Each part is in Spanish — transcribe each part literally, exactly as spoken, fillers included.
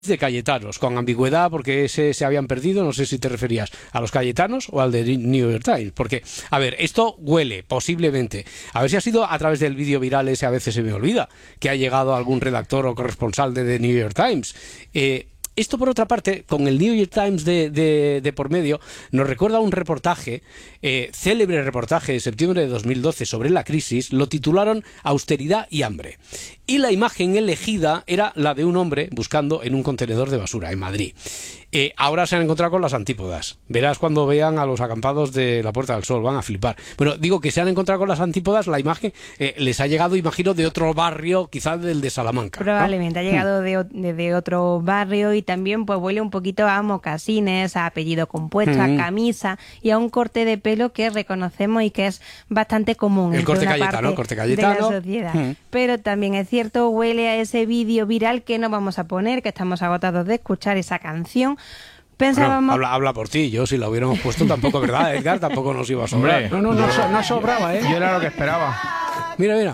de Cayetanos, con ambigüedad porque ese se habían perdido, no sé si te referías a los Cayetanos o al de New York Times, porque, a ver, esto huele, posiblemente, a ver si ha sido a través del vídeo viral ese, a veces se me olvida, que ha llegado algún redactor o corresponsal de The New York Times. Eh, Esto, por otra parte, con el New York Times de, de, de por medio, nos recuerda un reportaje, eh, célebre reportaje de septiembre de dos mil doce sobre la crisis, lo titularon Austeridad y hambre. Y la imagen elegida era la de un hombre buscando en un contenedor de basura en Madrid. Eh, ahora se han encontrado con las antípodas. Verás cuando vean a los acampados de la Puerta del Sol, van a flipar. Bueno, digo que se han encontrado con las antípodas, la imagen eh, les ha llegado, imagino, de otro barrio, quizás del de Salamanca, ¿no? Probablemente ha llegado de, de, de otro barrio y también pues huele un poquito a mocasines, a apellido compuesto, mm. a camisa y a un corte de pelo que reconocemos y que es bastante común. El corte Cayetano, corte Cayetano. De la sociedad. Mm. Pero también es cierto, huele a ese vídeo viral que no vamos a poner, que estamos agotados de escuchar esa canción. Pensábamos... Bueno, habla, habla por ti, yo si la hubiéramos puesto tampoco, ¿verdad, Edgar? Tampoco nos iba a sobrar. Hombre, no, no, no, so, no sobraba, ¿eh? Yo era lo que esperaba. Mira, mira.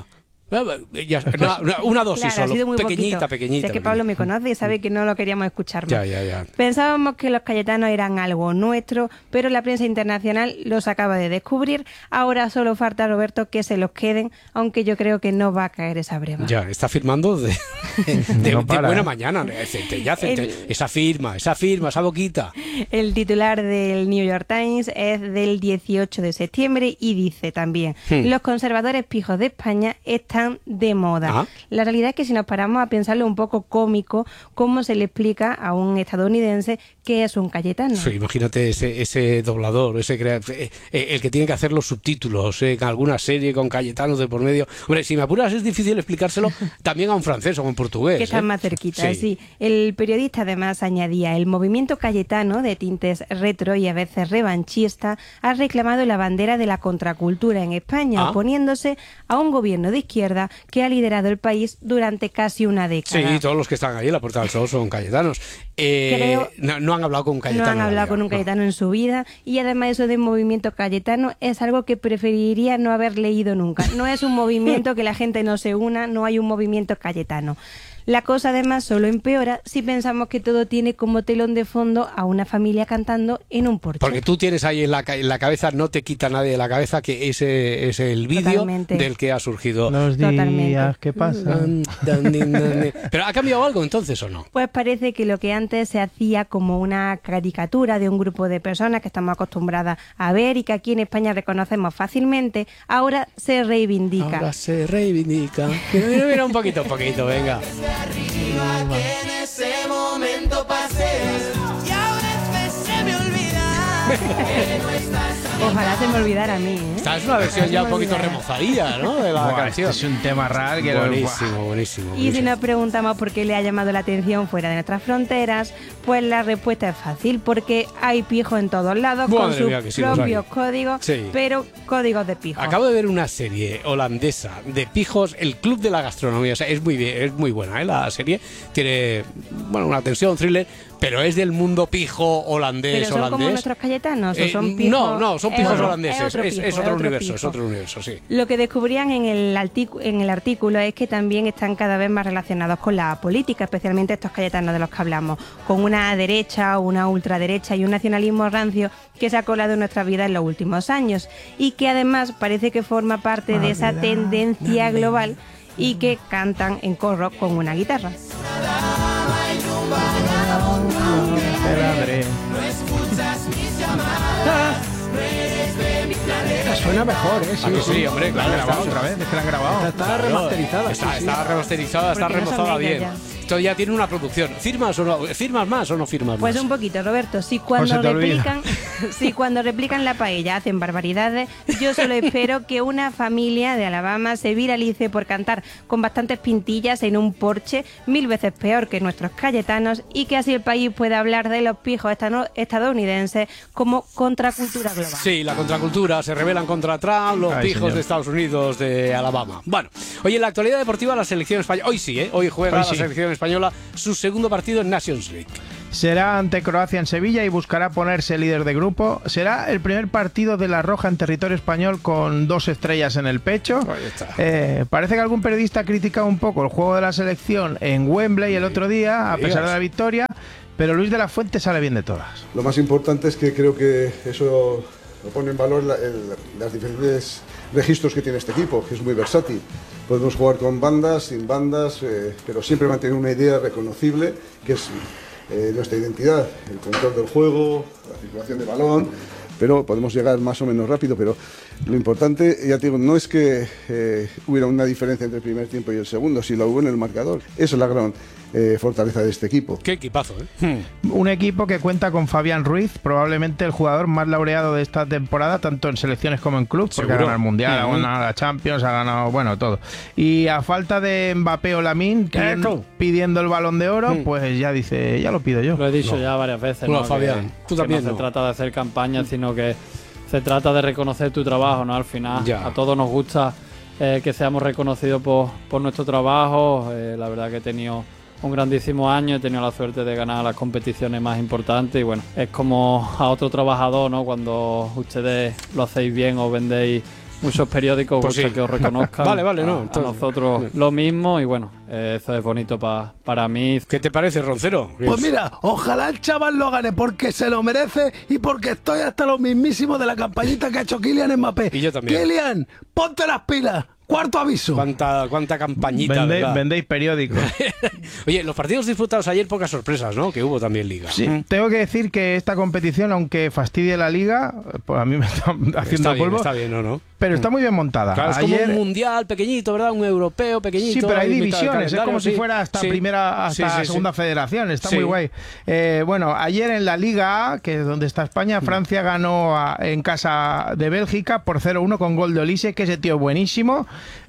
Ya, una, una dosis claro, solo, pequeñita, poquito. pequeñita. Sé que Pablo me conoce y sabe que no lo queríamos escuchar más. Ya, ya, ya. Pensábamos que los Cayetanos eran algo nuestro, pero la prensa internacional los acaba de descubrir. Ahora solo falta, Roberto, que se los queden, aunque yo creo que no va a caer esa breva. Ya, está firmando de, de, no de para, buena ¿eh? mañana. Ya, el, esa firma, esa firma, esa boquita. El titular del New York Times es del dieciocho de septiembre y dice también: hmm. los conservadores pijos de España están de moda. ¿Ah? La realidad es que si nos paramos a pensarlo, un poco cómico cómo se le explica a un estadounidense qué es un Cayetano. Sí, imagínate ese, ese doblador, ese crea... eh, el que tiene que hacer los subtítulos eh, en alguna serie con Cayetanos de por medio. Hombre, si me apuras es difícil explicárselo también a un francés o a un portugués. Que están ¿eh? más cerquita, sí. sí. El periodista además añadía: el movimiento Cayetano, de tintes retro y a veces revanchista, ha reclamado la bandera de la contracultura en España, ¿Ah? oponiéndose a un gobierno de izquierda que ha liderado el país durante casi una década. Sí, todos los que están ahí en la Puerta del Sol son Cayetanos. Eh, Creo, no, no han hablado con un Cayetano. No han hablado con un Cayetano no. en su vida, y además eso de movimiento Cayetano es algo que preferiría no haber leído nunca. No es un movimiento que la gente no se una, no hay un movimiento Cayetano. La cosa además solo empeora si pensamos que todo tiene como telón de fondo a una familia cantando en un porche. Porque tú tienes ahí en la, en la cabeza, no te quita nadie de la cabeza que ese es el vídeo del que ha surgido. Los días Totalmente. que pasan. ¿Pero ha cambiado algo entonces o no? Pues parece que lo que antes se hacía como una caricatura de un grupo de personas que estamos acostumbradas a ver y que aquí en España reconocemos fácilmente, ahora se reivindica. Ahora se reivindica. Mira, mira, mira un poquito, un poquito, venga. Arriba, que en ese momento pasé y a veces se me olvida que no estás. Ojalá se me olvidara a mí, ¿eh? Esta es una versión ya un poquito remozadilla, ¿no? De la Buah, canción. Este es un tema raro que buenísimo, lo... buenísimo, buenísimo. Y si nos preguntamos por qué le ha llamado la atención fuera de nuestras fronteras, pues la respuesta es fácil, porque hay pijos en todos lados, Madre con sus mía, sí propios códigos, sí. pero códigos de pijos. Acabo de ver una serie holandesa de pijos, El Club de la Gastronomía. O sea, es muy bien, es muy buena, ¿eh? La serie tiene, bueno, una tensión, thriller, pero es del mundo pijo holandés. ¿Pero son holandés. como nuestros Cayetanos? Eh, ¿o son pijos? No, no, son pijos es holandeses. Es otro, es, pijo, es otro es universo, pijo. es otro universo, sí. Lo que descubrían en el, en el artículo es que también están cada vez más relacionados con la política, especialmente estos Cayetanos de los que hablamos, con una derecha, una ultraderecha y un nacionalismo rancio que se ha colado en nuestra vida en los últimos años y que además parece que forma parte de esa tendencia global y que cantan en corro con una guitarra. Suena mejor, ¿eh? Sí, sí, sí, hombre, claro. ¿La han grabado otra vez? ¿Es que la han grabado? Está, está remasterizada. Está, sí, está sí. remasterizada, está remozada bien. Ya. Esto ya tiene una producción. ¿Firmas o no? ¿Firmas más o no firmas Pues más? un poquito, Roberto. Si cuando replican, si cuando replican la paella hacen barbaridades, yo solo espero que una familia de Alabama se viralice por cantar con bastantes pintillas en un porche, mil veces peor que nuestros Cayetanos, y que así el país pueda hablar de los pijos estadounidenses como contracultura global. Sí, la contracultura, se rebelan contra Trump, los Ay, pijos señor. de Estados Unidos, de Alabama. Bueno, hoy en la actualidad deportiva la selección española, hoy sí, ¿eh? hoy juega hoy sí. la selección española su segundo partido en Nations League. Será ante Croacia en Sevilla y buscará ponerse líder de grupo. Será el primer partido de la Roja en territorio español con dos estrellas en el pecho. Ahí está. Eh, parece que algún periodista ha criticado un poco el juego de la selección en Wembley el otro día, a pesar de la victoria, pero Luis de la Fuente sale bien de todas. Lo más importante es que creo que eso lo pone en valor la, el, las diferentes registros que tiene este equipo, que es muy versátil. Podemos jugar con bandas, sin bandas, eh, pero siempre mantener una idea reconocible, que es eh, nuestra identidad, el control del juego, la circulación de balón, pero podemos llegar más o menos rápido, pero lo importante, ya te digo, no es que eh, hubiera una diferencia entre el primer tiempo y el segundo, si lo hubo en el marcador. Esa es la gran eh, fortaleza de este equipo. Qué equipazo, ¿eh? Un equipo que cuenta con Fabián Ruiz, probablemente el jugador más laureado de esta temporada, tanto en selecciones como en club, porque ha ganado el Mundial, ha ganado la Champions, ha ganado, bueno, todo. Y a falta de Mbappé o Lamine pidiendo, pidiendo el Balón de Oro, pues ya dice, ya lo pido yo. Lo he dicho No. ya varias veces, No, ¿no? Fabián, que, tú que también no, no. se trata de hacer campaña, sino que se trata de reconocer tu trabajo, ¿no? Al final, Ya. a todos nos gusta eh, que seamos reconocidos por, por nuestro trabajo. Eh, la verdad que he tenido un grandísimo año, he tenido la suerte de ganar las competiciones más importantes y bueno, es como a otro trabajador, ¿no? Cuando ustedes lo hacéis bien o vendéis muchos periódicos, Pues gusta sí. que os reconozcan. Vale, vale, a, no, a entonces- nosotros lo mismo y bueno, eh, eso es bonito pa, para mí. ¿Qué te parece, Roncero? Pues mira, ojalá el chaval lo gane porque se lo merece y porque estoy hasta lo mismísimo de la campañita que ha hecho Kylian Mbappé. Y yo también. Kylian, ponte las pilas. Cuarto aviso. ¿Cuánta, cuánta campañita, Vendéis, ¿verdad? vendéis periódicos. Oye, los partidos disfrutados ayer, pocas sorpresas, ¿no? Que hubo también Liga. Sí, Mm. tengo que decir que esta competición, aunque fastidie la Liga, pues a mí me está haciendo Está bien, polvo, está bien, ¿no? ¿no? pero está muy bien montada. Claro, es Ayer, como un mundial pequeñito, ¿verdad? Un europeo pequeñito. sí, pero hay ahí mitad del divisiones, es calendario, como si sí. fuera hasta Sí. primera, hasta Sí, sí, sí. segunda federación, está Sí. muy guay. Eh, bueno, ayer en la Liga A, que es donde está España, Francia ganó a- en casa de Bélgica por cero uno con gol de Olise, que ese tío es buenísimo,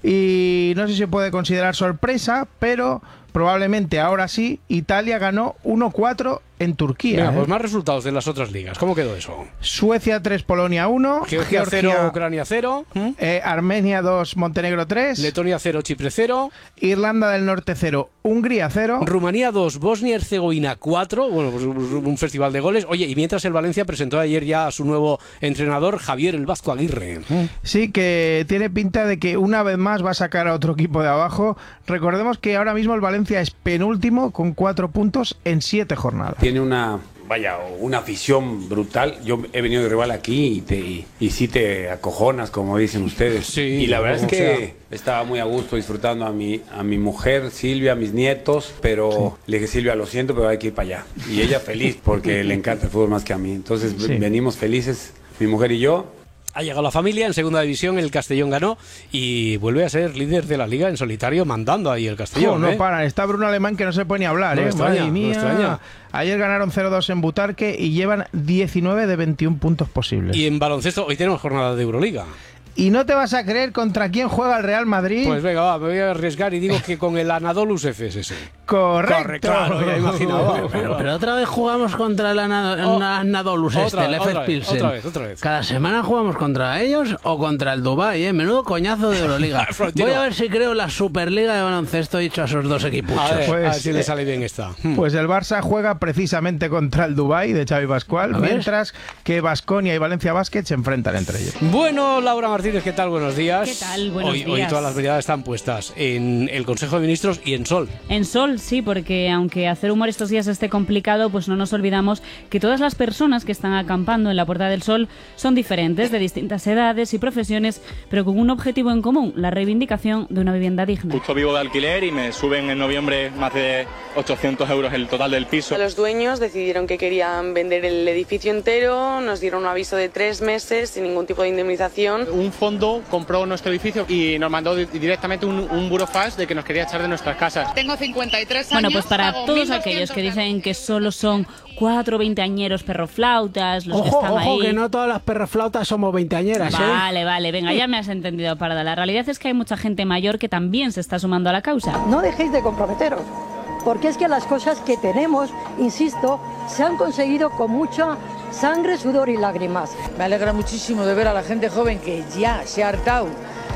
y no sé si se puede considerar sorpresa, pero probablemente ahora sí, Italia ganó uno cuatro en Turquía. Venga, ¿eh? pues más resultados de las otras ligas. ¿Cómo quedó eso? Suecia tres, Polonia uno, Georgia cero, Ucrania cero, eh, Armenia dos, Montenegro tres, Letonia cero, Chipre cero, Irlanda del Norte cero, Hungría cero. Rumanía dos, Bosnia y Herzegovina cuatro. Bueno, pues un festival de goles. Oye, y mientras el Valencia presentó ayer ya a su nuevo entrenador, Javier el Vasco Aguirre. Sí, que tiene pinta de que una vez más va a sacar a otro equipo de abajo. Recordemos que ahora mismo el Valencia es penúltimo con cuatro puntos en siete jornadas. Tiene una, vaya, una afición brutal. Yo he venido de rival aquí y, te, y, y sí te acojonas, como dicen ustedes. Sí, y la verdad es o que sea. estaba muy a gusto disfrutando a mi, a mi mujer, Silvia, a mis nietos, pero le dije, Silvia, lo siento, pero hay que ir para allá. Y ella feliz porque le encanta el fútbol más que a mí. Entonces Sí. venimos felices, mi mujer y yo. Ha llegado la familia, en segunda división el Castellón ganó y vuelve a ser líder de la liga en solitario, mandando ahí el Castellón. Jo, no ¿eh? paran, está Bruno Alemán que no se puede ni hablar, No me ¿eh? extraña, Madre no me mía. extraña. Ayer ganaron cero dos en Butarque y llevan diecinueve de veintiún puntos posibles. Y en baloncesto, hoy tenemos jornada de Euroliga. Y no te vas a creer contra quién juega el Real Madrid. Pues venga, va, me voy a arriesgar y digo que con el Anadolu Efes ese. Correcto. Corre, claro, ya imaginaba. Pero, pero otra vez jugamos contra el Ana- Oh, Anadolus otra este, el vez, Efes otra vez, Pilsen. otra vez, otra vez. Cada semana jugamos contra ellos o contra el Dubai, ¿eh? Menudo coñazo de Euroliga. Florentino. Voy a ver si creo la Superliga de baloncesto dicho a esos dos equipuchos. A ver, Pues, a ver si le eh, sale bien esta. Pues el Barça juega precisamente contra el Dubái de Xavi Pascual, A ver. mientras que Baskonia y Valencia Basket se enfrentan entre ellos. Bueno, Laura Martínez, ¿qué tal? Buenos días. ¿Qué tal? Buenos hoy, Hoy días. todas las miradas están puestas en el Consejo de Ministros y en Sol. En Sol, sí, porque aunque hacer humor estos días esté complicado, pues no nos olvidamos que todas las personas que están acampando en la Puerta del Sol son diferentes, de distintas edades y profesiones, pero con un objetivo en común, la reivindicación de una vivienda digna. Justo vivo de alquiler y me suben en noviembre más de ochocientos euros el total del piso. Los dueños decidieron que querían vender el edificio entero, nos dieron un aviso de tres meses sin ningún tipo de indemnización. Un fondo compró nuestro edificio y nos mandó di- directamente un, un burofax de que nos quería echar de nuestras casas. Tengo cincuenta y tres años. Bueno, pues para pago todos mil doscientos aquellos que dicen que solo son cuatro veinteañeros perroflautas, los que Ojo, están ojo, ahí... que no todas las perroflautas somos veinteañeras, ¿eh? Vale, vale, venga, ya me has entendido, Parda. La realidad es que hay mucha gente mayor que también se está sumando a la causa. No dejéis de comprometeros, porque es que las cosas que tenemos, insisto, se han conseguido con mucha sangre, sudor y lágrimas. Me alegra muchísimo de ver a la gente joven que ya se ha hartado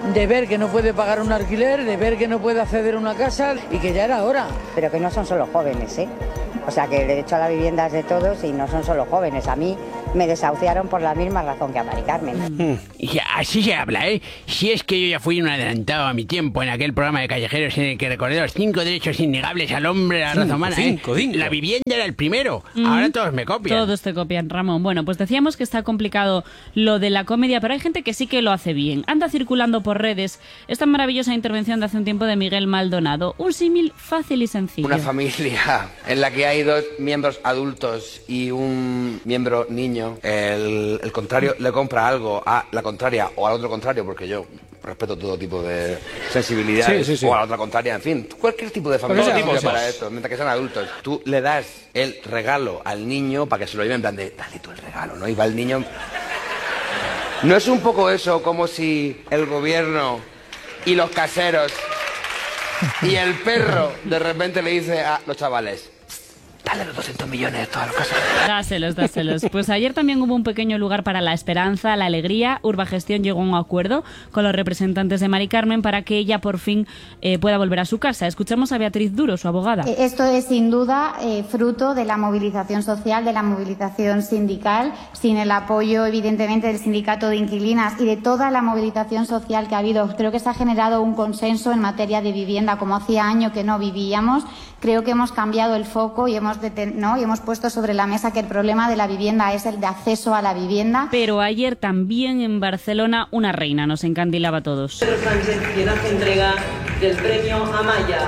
de ver que no puede pagar un alquiler, de ver que no puede acceder a una casa y que ya era hora. Pero que no son solo jóvenes, ¿eh? O sea, que el derecho a la vivienda es de todos y no son solo jóvenes. A mí me desahuciaron por la misma razón que a Mari Carmen. Y así se habla, ¿eh? Si es que yo ya fui un adelantado a mi tiempo en aquel programa de Callejeros en el que recordé los cinco derechos innegables al hombre, a la raza humana, ¿eh? Cinco, cinco. La vivienda era el primero. Mm. Ahora todos me copian. Todos te copian, Ramón. Bueno, pues decíamos que está complicado lo de la comedia, pero hay gente que sí que lo hace bien. Anda circulando por redes esta maravillosa intervención de hace un tiempo de Miguel Maldonado. Un símil fácil y sencillo. Una familia en la que hay dos miembros adultos y un miembro niño. El, el contrario le compra algo a la contraria o al otro contrario, porque yo respeto todo tipo de sensibilidades, sí, sí, sí. o a la otra contraria, en fin, cualquier tipo de familia Porque tipo sean para cosas. esto, mientras que sean adultos. Tú le das el regalo al niño para que se lo lleve en plan de, dale tú el regalo, ¿no? Y va el niño... ¿No es un poco eso como si el gobierno y los caseros y el perro de repente le dice a los chavales, dale los doscientos millones todas las casas? Dáselos, dáselos. Pues ayer también hubo un pequeño lugar para la esperanza, la alegría. Urbagestión llegó a un acuerdo con los representantes de Mari Carmen para que ella por fin eh, pueda volver a su casa. Escuchamos a Beatriz Duro, su abogada. Esto es sin duda eh, fruto de la movilización social, de la movilización sindical, sin el apoyo evidentemente del sindicato de inquilinas y de toda la movilización social que ha habido. Creo que se ha generado un consenso en materia de vivienda, como hacía años que no vivíamos. Creo que hemos cambiado el foco y hemos ¿no? Y hemos puesto sobre la mesa que el problema de la vivienda es el de acceso a la vivienda. Pero ayer también en Barcelona una reina nos encandilaba a todos. Pedro Sánchez, quien hace entrega del premio Amaya.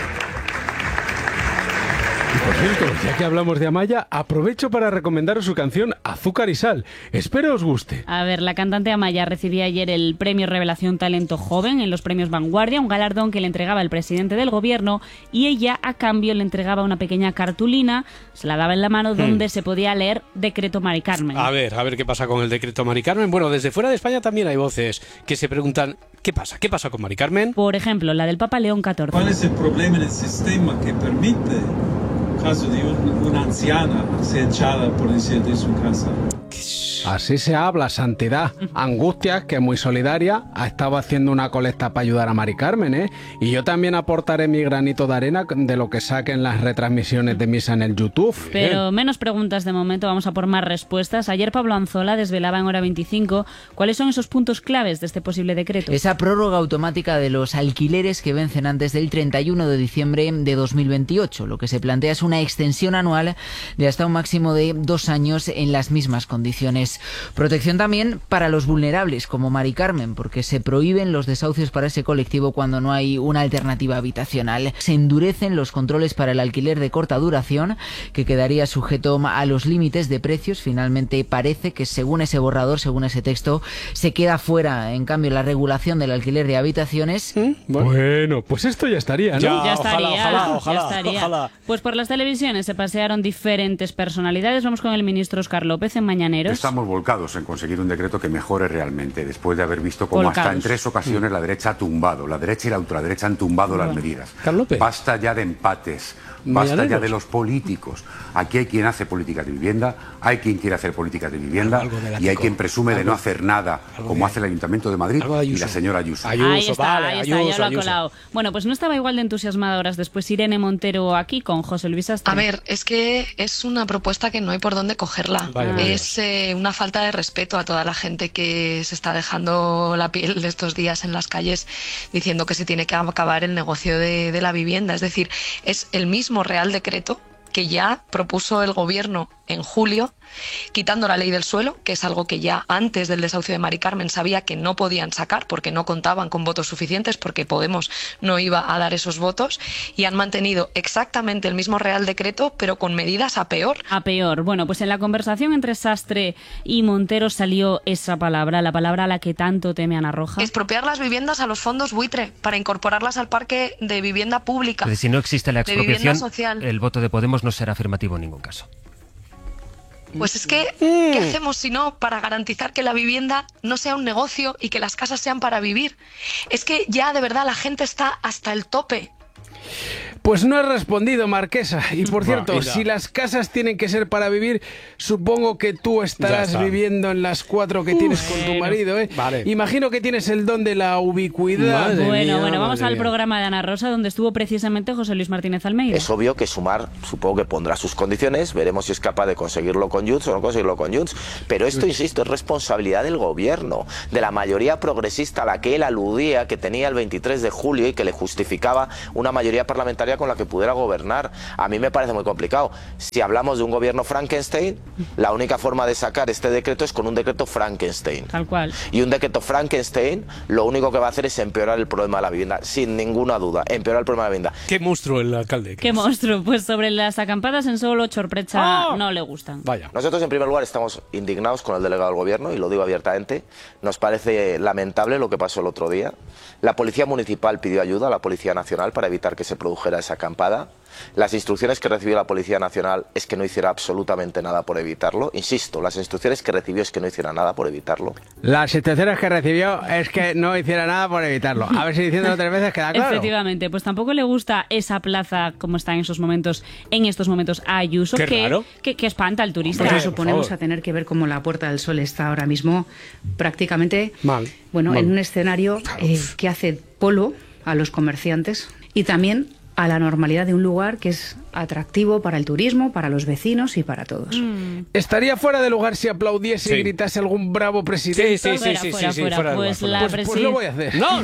Por cierto, ya que hablamos de Amaya, aprovecho para recomendaros su canción Azúcar y Sal. Espero os guste. A ver, la cantante Amaya recibía ayer el premio Revelación Talento Joven en los premios Vanguardia, un galardón que le entregaba el presidente del gobierno, y ella a cambio le entregaba una pequeña cartulina, se la daba en la mano, donde hmm. se podía leer Decreto Mari Carmen. A ver, a ver qué pasa con el Decreto Mari Carmen. Bueno, desde fuera de España también hay voces que se preguntan ¿qué pasa? ¿Qué pasa con Mari Carmen? Por ejemplo, la del Papa León catorce. ¿Cuál es el problema en el sistema que permite caso de un, una anciana ser echada por decir de su casa? Así se habla, santidad. Angustias, que es muy solidaria, ha estado haciendo una colecta para ayudar a Mari Carmen, ¿eh? Y yo también aportaré mi granito de arena de lo que saquen las retransmisiones de misa en el YouTube. Pero ¿eh? menos preguntas de momento, vamos a por más respuestas. Ayer Pablo Anzola desvelaba en Hora veinticinco cuáles son esos puntos claves de este posible decreto. Esa prórroga automática de los alquileres que vencen antes del treinta y uno de diciembre de dos mil veintiocho. Lo que se plantea es una extensión anual de hasta un máximo de dos años en las mismas condiciones. Protección también para los vulnerables, como Mari Carmen, porque se prohíben los desahucios para ese colectivo cuando no hay una alternativa habitacional. Se endurecen los controles para el alquiler de corta duración, que quedaría sujeto a los límites de precios. Finalmente parece que según ese borrador, según ese texto, se queda fuera, en cambio, la regulación del alquiler de habitaciones. ¿Mm? Bueno, pues esto ya estaría, ¿no? Ya, ya estaría, ojalá, ojalá, ya estaría. Ojalá. Pues por las televisiones se pasearon diferentes personalidades. Vamos con el ministro Óscar López en Mañaneros. Estamos volcados en conseguir un decreto que mejore realmente, después de haber visto cómo volcados. hasta en tres ocasiones la derecha ha tumbado, la derecha y la ultraderecha han tumbado bueno. las medidas. Basta ya de empates, basta Mañaneros. ya de los políticos. Aquí hay quien hace políticas de vivienda, hay quien quiere hacer políticas de vivienda algo, algo y hay quien presume algo, de no hacer nada, como hace el Ayuntamiento de Madrid de y la señora Ayuso. Ayuso ahí está, vale, ahí está, Ayuso, ya lo ha colado. Bueno, pues no estaba igual de entusiasmada horas después Irene Montero aquí con José Luis Astre. A ver, es que es una propuesta que no hay por dónde cogerla. Vaya, vaya. Es eh, una falta de respeto a toda la gente que se está dejando la piel de estos días en las calles diciendo que se tiene que acabar el negocio de, de la vivienda. Es decir, es el mismo Real Decreto que ya propuso el gobierno en julio, quitando la ley del suelo, que es algo que ya antes del desahucio de Mari Carmen sabía que no podían sacar porque no contaban con votos suficientes, porque Podemos no iba a dar esos votos, y han mantenido exactamente el mismo Real Decreto, pero con medidas a peor. A peor. Bueno, pues en la conversación entre Sastre y Montero salió esa palabra, la palabra a la que tanto teme Ana Roja. Expropiar las viviendas a los fondos buitre para incorporarlas al parque de vivienda pública. Pero si no existe la de vivienda expropiación, social. El voto de Podemos no será afirmativo en ningún caso. Pues es que, ¿qué hacemos si no para garantizar que la vivienda no sea un negocio y que las casas sean para vivir? Es que ya de verdad la gente está hasta el tope. Pues no has respondido, Marquesa. Y por cierto, Va, si las casas tienen que ser para vivir, supongo que tú estarás viviendo en las cuatro que tienes con tu marido, ¿eh? Vale. Imagino que tienes el don de la ubicuidad. Madre Bueno, mía, bueno, vamos madre al mía. programa de Ana Rosa, donde estuvo precisamente José Luis Martínez Almeida. Es obvio que Sumar, supongo que pondrá sus condiciones, veremos si es capaz de conseguirlo con Junts o no conseguirlo con Junts, pero esto, insisto, es responsabilidad del gobierno, de la mayoría progresista a la que él aludía, que tenía el veintitrés de julio y que le justificaba una mayoría parlamentaria con la que pudiera gobernar. A mí me parece muy complicado. Si hablamos de un gobierno Frankenstein, la única forma de sacar este decreto es con un decreto Frankenstein. Tal cual. Y un decreto Frankenstein lo único que va a hacer es empeorar el problema de la vivienda, sin ninguna duda, empeorar el problema de la vivienda. Qué monstruo el alcalde. Qué monstruo. Pues sobre las acampadas en Solo, Chorprecha no le gustan. Vaya. Nosotros, en primer lugar, estamos indignados con el delegado del gobierno, y lo digo abiertamente. Nos parece lamentable lo que pasó el otro día. La Policía Municipal pidió ayuda a la Policía Nacional para evitar que se produjera esa acampada. Las instrucciones que recibió la Policía Nacional es que no hiciera absolutamente nada por evitarlo. Insisto, las instrucciones que recibió es que no hiciera nada por evitarlo. Las instrucciones que recibió es que no hiciera nada por evitarlo. A ver si diciéndolo tres veces queda claro. Efectivamente, pues tampoco le gusta esa plaza como está en esos momentos, en estos momentos a Ayuso, Qué que, raro. que, que espanta al turista. Pues nos suponemos a tener que ver cómo la Puerta del Sol está ahora mismo prácticamente Mal. bueno, Mal. en un escenario eh, que hace polo a los comerciantes y también a la normalidad de un lugar que es atractivo para el turismo, para los vecinos y para todos. Mm. Estaría fuera de lugar si aplaudiese Sí. y gritase algún bravo presidente. Sí, sí, sí, Fuera, sí, fuera, sí, fuera. fuera de Pues lugar, la fuera. Pues, pues lo voy a hacer. ¡No!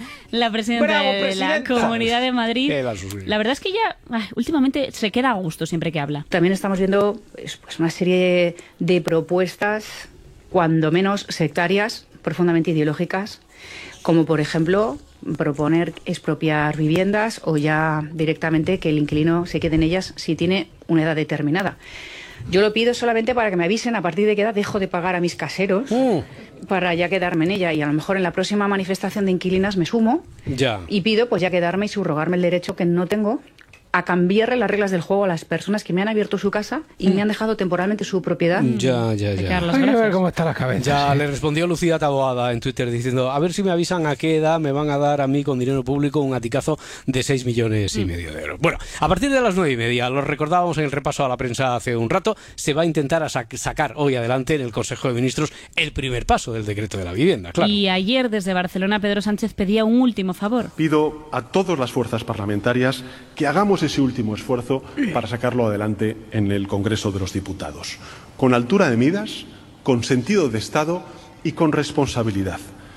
La presidenta Bravo, de la presidenta. Comunidad de Madrid, Qué la suya. la verdad es que ella ah, últimamente se queda a gusto siempre que habla. También estamos viendo pues, pues, una serie de propuestas, cuando menos sectarias, profundamente ideológicas, como por ejemplo proponer expropiar viviendas o ya directamente que el inquilino se quede en ellas si tiene una edad determinada. Yo lo pido solamente para que me avisen a partir de qué edad dejo de pagar a mis caseros Uh, para ya quedarme en ella, y a lo mejor en la próxima manifestación de inquilinas me sumo ya. y pido pues ya quedarme y subrogarme el derecho que no tengo a cambiarle las reglas del juego a las personas que me han abierto su casa y me han dejado temporalmente su propiedad. Ya, ya, Hay que ya. dar las Hay que ver gracias. cómo está la cabeza. Ya le respondió Lucía Taboada en Twitter diciendo, a ver si me avisan a qué edad me van a dar a mí con dinero público un aticazo de seis millones y medio de euros. Bueno, a partir de las nueve y media, lo recordábamos en el repaso a la prensa hace un rato, se va a intentar a sac- sacar hoy adelante en el Consejo de Ministros el primer paso del decreto de la vivienda, claro. Y ayer desde Barcelona Pedro Sánchez pedía un último favor. Pido a todas las fuerzas parlamentarias que hagamos ese último esfuerzo para sacarlo adelante en el Congreso de los Diputados, con altura de miras, con sentido de Estado y con responsabilidad,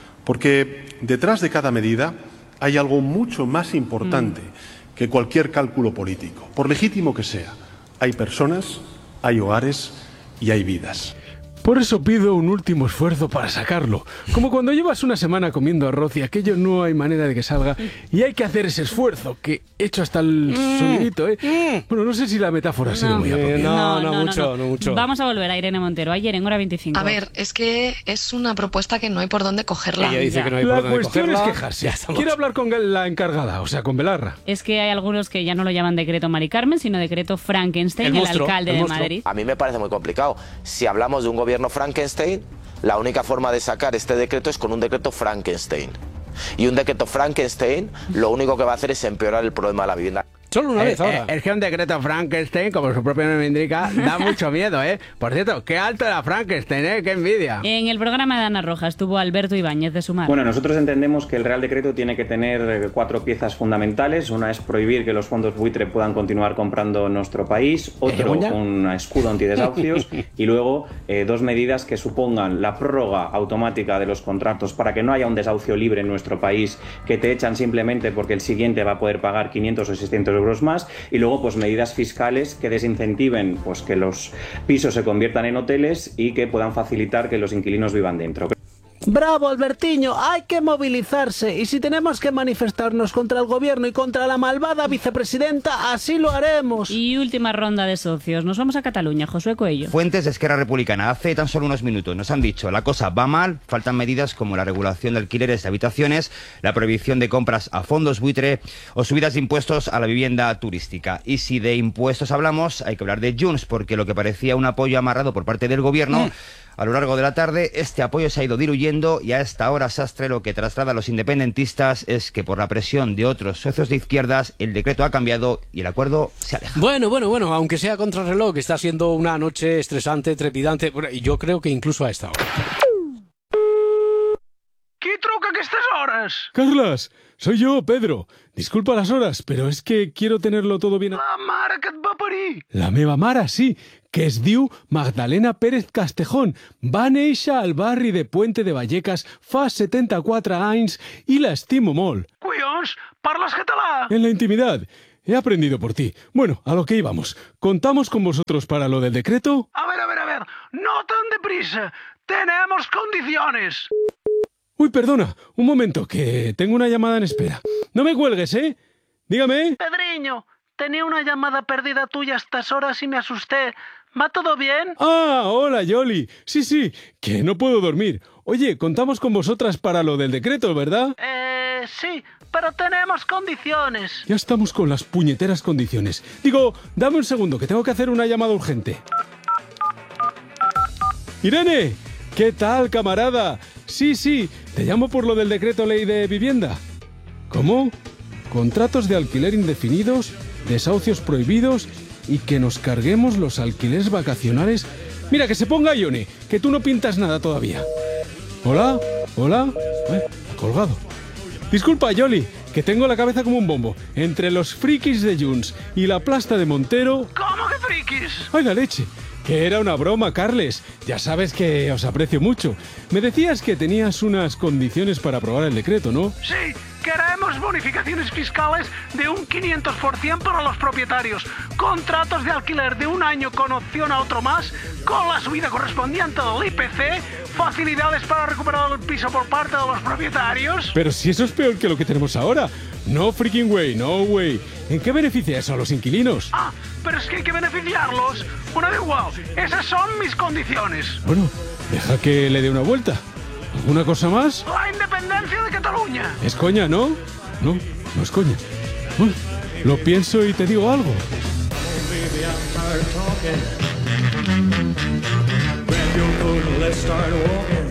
porque detrás de cada medida hay algo mucho más importante mm. que cualquier cálculo político, por legítimo que sea. Hay personas, hay hogares y hay vidas. Por eso pido un último esfuerzo para sacarlo. Como cuando llevas una semana comiendo arroz y aquello no hay manera de que salga y hay que hacer ese esfuerzo, que he hecho hasta el sonidito, ¿eh? Bueno, no sé si la metáfora ha sido No. muy apropiada. Eh, no, No, no, no, mucho, no. no mucho. Vamos a volver a Irene Montero. Ayer en hora veinticinco. A ver, es que es una propuesta que no hay por dónde cogerla. Ella dice Ya. que no hay La por dónde cuestión es cogerla. quejarse. Ya estamos. Quiero hablar con la encargada, o sea, con Belarra. Es que hay algunos que ya no lo llaman decreto Mari Carmen, sino decreto Frankenstein, El el, monstruo, alcalde el de monstruo. Madrid. A mí me parece muy complicado. Si hablamos de un gobierno Frankenstein, la única forma de sacar este decreto es con un decreto Frankenstein. Y un decreto Frankenstein lo único que va a hacer es empeorar el problema de la vivienda. Solo una Eh, vez ahora. eh, es que un decreto Frankenstein, como su propio nombre indica, da mucho miedo, ¿eh? Por cierto, qué alto era Frankenstein, ¿eh? Qué envidia. En el programa de Ana Roja estuvo Alberto Ibáñez de Sumar. Bueno, nosotros entendemos que el Real Decreto tiene que tener eh, cuatro piezas fundamentales. Una es prohibir que los fondos buitre puedan continuar comprando en nuestro país. Otro, un escudo antidesahucios. Y luego, eh, dos medidas que supongan la prórroga automática de los contratos para que no haya un desahucio libre en nuestro país, que te echan simplemente porque el siguiente va a poder pagar quinientos o seiscientos euros más. Y luego, pues medidas fiscales que desincentiven pues que los pisos se conviertan en hoteles y que puedan facilitar que los inquilinos vivan dentro. Bravo, Albertiño, hay que movilizarse y si tenemos que manifestarnos contra el gobierno y contra la malvada vicepresidenta, así lo haremos. Y última ronda de socios. Nos vamos a Cataluña, Josué Coello. Fuentes de Esquerra Republicana hace tan solo unos minutos nos han dicho la cosa va mal, faltan medidas como la regulación de alquileres de habitaciones, la prohibición de compras a fondos buitre o subidas de impuestos a la vivienda turística. Y si de impuestos hablamos, hay que hablar de Junts, porque lo que parecía un apoyo amarrado por parte del gobierno... Mm. A lo largo de la tarde, este apoyo se ha ido diluyendo y a esta hora, Sastre, lo que traslada a los independentistas es que por la presión de otros socios de izquierdas, el decreto ha cambiado y el acuerdo se aleja. Bueno, bueno, bueno, aunque sea contrarreloj, está siendo una noche estresante, trepidante, bueno, y yo creo que incluso a esta hora. ¿Qué truca que estas horas? Carlas, soy yo, Pedro. Disculpa las horas, pero és que quiero tenerlo todo bien... La mare que et va parir! La meva mare, sí, que es diu Magdalena Pérez Castejón. Va néixer al barri de Puente de Vallecas fa setenta-quatre anys i l'estimo molt. Collons, parles català? En la intimidad. He aprendido por ti. Bueno, a lo que íbamos. ¿Contamos con vosotros para lo del decreto? A ver, a ver, a ver. No tan deprisa. Tenemos condiciones. Uy, perdona, un momento, que tengo una llamada en espera. No me cuelgues, ¿eh? Dígame. Pedriño, tenía una llamada perdida tuya a estas horas y me asusté. ¿Va todo bien? Ah, hola, Yoli. Sí, sí, que no puedo dormir. Oye, contamos con vosotras para lo del decreto, ¿verdad? Eh, sí, pero tenemos condiciones. Ya estamos con las puñeteras condiciones. Digo, dame un segundo, que tengo que hacer una llamada urgente. Irene, ¿qué tal, camarada? Sí, sí, te llamo por lo del decreto ley de vivienda. ¿Cómo? Contratos de alquiler indefinidos, desahucios prohibidos y que nos carguemos los alquileres vacacionales. Mira, que se ponga Ione, que tú no pintas nada todavía. ¿Hola? ¿Hola? Eh, ha colgado. Disculpa, Yoli, que tengo la cabeza como un bombo. Entre los frikis de Junts y la plasta de Montero... ¿Cómo que frikis? ¡Ay, la leche! Que era una broma, Carles. Ya sabes que os aprecio mucho. Me decías que tenías unas condiciones para aprobar el decreto, ¿no? Sí, queremos bonificaciones fiscales de un quinientos por ciento para los propietarios, contratos de alquiler de un año con opción a otro más, con la subida correspondiente del I P C, facilidades para recuperar el piso por parte de los propietarios... Pero si eso es peor que lo que tenemos ahora. No freaking way, no way. ¿En qué beneficia eso a los inquilinos? Ah, pero es que hay que beneficiarlos. Bueno, da igual, esas son mis condiciones. Bueno, deja que le dé una vuelta. ¿Alguna cosa más? La independencia de Cataluña. ¿Es coña, no? No, no es coña. Bueno, lo pienso y te digo algo. Grab your coat and let's start walking.